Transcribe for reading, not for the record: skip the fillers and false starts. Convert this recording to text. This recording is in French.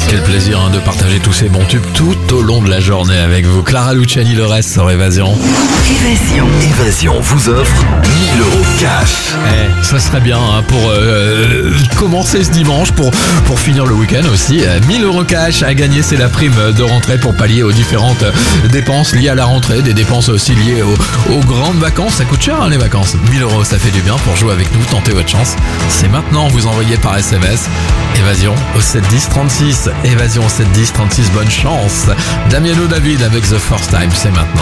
Quel plaisir de partager tous ces bons tubes tout au long de la journée avec vous. Clara Luciani, le reste sur Évasion. Évasion vous offre 1000 euros cash. Ça serait bien pour commencer ce dimanche, pour finir le week-end aussi. 1000 euros cash à gagner, c'est la prime de rentrée pour pallier aux différentes dépenses liées à la rentrée, des dépenses aussi liées aux grandes vacances. Ça coûte cher les vacances. 1000 euros, ça fait du bien pour jouer avec nous, tenter votre chance. C'est maintenant, vous envoyez par SMS Évasion au 71036. Évasion au 71036, bonne chance. Damiano David avec The First Time, c'est maintenant.